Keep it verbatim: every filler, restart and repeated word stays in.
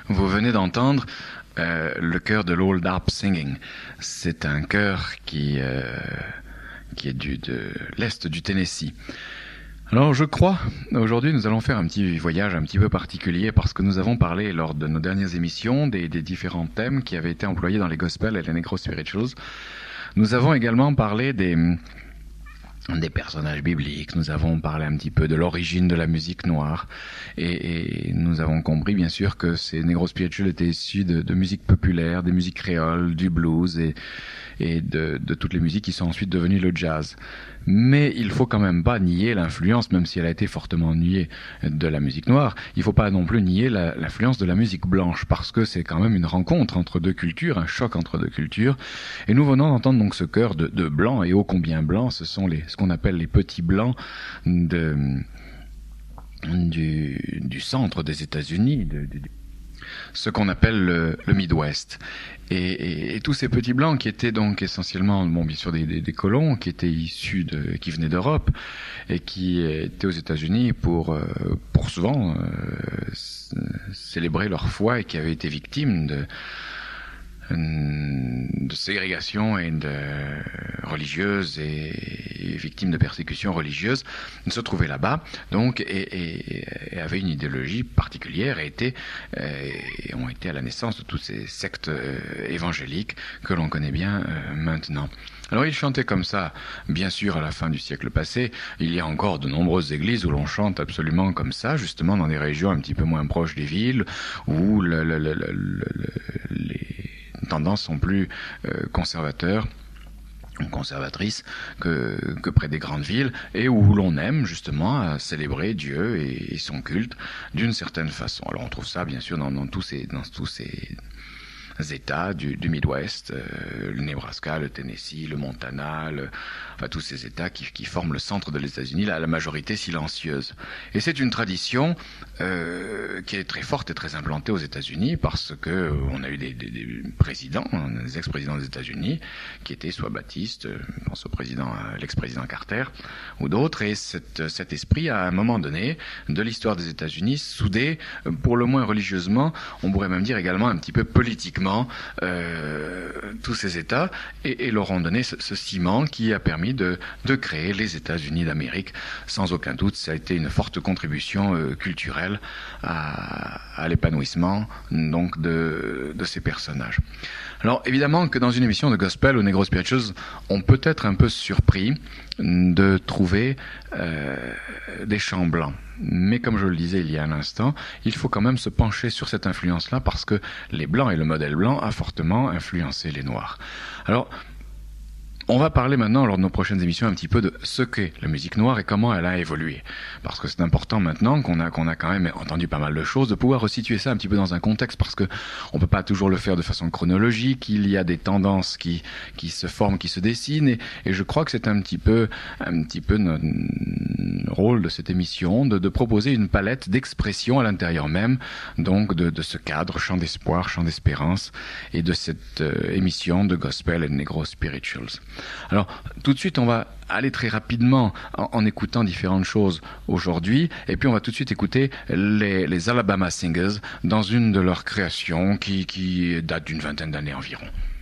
Vous venez d'entendre euh, le chœur de l'Old Harp Singing. C'est un chœur qui, euh, qui est du, de l'est du Tennessee. Alors je crois, aujourd'hui nous allons faire un petit voyage un petit peu particulier parce que nous avons parlé lors de nos dernières émissions des, des différents thèmes qui avaient été employés dans les gospels et les negro spirituals. Nous avons également parlé des... des personnages bibliques, nous avons parlé un petit peu de l'origine de la musique noire et, et nous avons compris bien sûr que ces negro spirituals étaient issus de, de musique populaire, des musiques créoles, du blues et, et de, de toutes les musiques qui sont ensuite devenues le jazz. Mais il faut quand même pas nier l'influence, même si elle a été fortement niée, de la musique noire. Il faut pas non plus nier la, l'influence de la musique blanche, parce que c'est quand même une rencontre entre deux cultures, un choc entre deux cultures. Et nous venons d'entendre donc ce chœur de, de blancs, et ô combien blancs, ce sont les, ce qu'on appelle les petits blancs de, du, du centre des États-Unis, de, de, ce qu'on appelle le, le Midwest. Et, et, et tous ces petits blancs qui étaient donc essentiellement, bon, bien sûr des, des, des colons qui étaient issus de, qui venaient d'Europe et qui étaient aux États-Unis pour, euh, pour souvent euh, c- célébrer leur foi et qui avaient été victimes de de ségrégation et de religieuse et, et victimes de persécutions religieuses se trouvaient là-bas donc et, et, et avaient une idéologie particulière et, étaient, euh, et ont été à la naissance de toutes ces sectes euh, évangéliques que l'on connaît bien euh, maintenant. Alors ils chantaient comme ça, bien sûr à la fin du siècle passé, il y a encore de nombreuses églises où l'on chante absolument comme ça, justement dans des régions un petit peu moins proches des villes, où le, le, le, le, le, les tendances sont plus euh, conservateurs ou conservatrices que, que près des grandes villes et où l'on aime justement à célébrer Dieu et, et son culte d'une certaine façon. Alors on trouve ça bien sûr dans, dans tous ces dans tous ces États du, du Midwest, euh, le Nebraska, le Tennessee, le Montana, le, enfin tous ces États qui, qui forment le centre de l'États-Unis, la, la majorité silencieuse. Et c'est une tradition euh, qui est très forte et très implantée aux États-Unis parce que euh, on a eu des, des, des présidents, des ex-présidents des États-Unis qui étaient soit baptistes, je pense au président, à l'ex-président Carter ou d'autres, et cette, cet esprit à un moment donné de l'histoire des États-Unis soudé pour le moins religieusement, on pourrait même dire également un petit peu politiquement. Euh, tous ces États et, et leur ont donné ce, ce ciment qui a permis de, de créer les États-Unis d'Amérique. Sans aucun doute, ça a été une forte contribution euh, culturelle à, à l'épanouissement donc de, de ces personnages. Alors évidemment que dans une émission de gospel ou negro spirituals, on peut être un peu surpris de trouver euh, des chants blancs. Mais comme je le disais il y a un instant, il faut quand même se pencher sur cette influence-là parce que les Blancs et le modèle blanc a fortement influencé les Noirs. Alors, on va parler maintenant, lors de nos prochaines émissions, un petit peu de ce qu'est la musique noire et comment elle a évolué. Parce que c'est important maintenant qu'on a, qu'on a quand même entendu pas mal de choses, de pouvoir resituer ça un petit peu dans un contexte, parce que on peut pas toujours le faire de façon chronologique, il y a des tendances qui, qui se forment, qui se dessinent, et, et je crois que c'est un petit peu, un petit peu notre rôle de cette émission, de, de proposer une palette d'expressions à l'intérieur même, donc de, de ce cadre, chant d'espoir, chant d'espérance, et de cette euh, émission de gospel et de negro spirituals. Alors, tout de suite, on va aller très rapidement en, en écoutant différentes choses aujourd'hui, et puis on va tout de suite écouter les, les Alabama Singers dans une de leurs créations qui, qui date d'une vingtaine d'années environ.